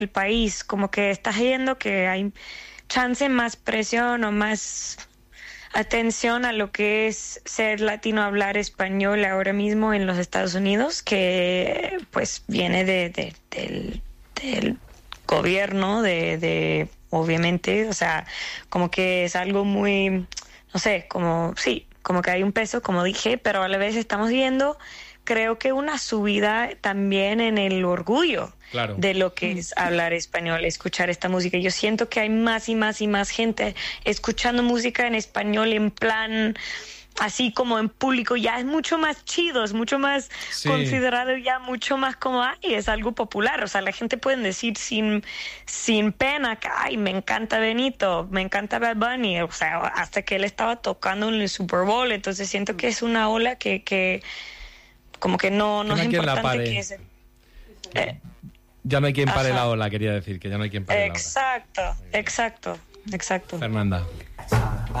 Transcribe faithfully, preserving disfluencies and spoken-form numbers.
el país, como que estás viendo que hay chance más presión o más atención a lo que es ser latino, hablar español ahora mismo en los Estados Unidos, que pues viene de, de, del, del gobierno, de, de obviamente, o sea, como que es algo muy, no sé, como, sí, como que hay un peso, como dije, pero a la vez estamos viendo, creo que una subida también en el orgullo. Claro. De lo que es hablar español, escuchar esta música. Yo siento que hay más y más y más gente escuchando música en español en plan, así como en público, ya es mucho más chido, es mucho más sí. considerado, ya mucho más como, ay, es algo popular. O sea, la gente puede decir sin, sin pena que, ay, me encanta Benito, me encanta Bad Bunny, o sea, hasta que él estaba tocando en el Super Bowl. Entonces siento que es una ola que, que como que no, no es importante que es... Eh, Ya no hay quien pare Ajá. la ola, quería decir, que ya no hay quien pare exacto, la ola. Exacto, exacto, exacto. Fernanda.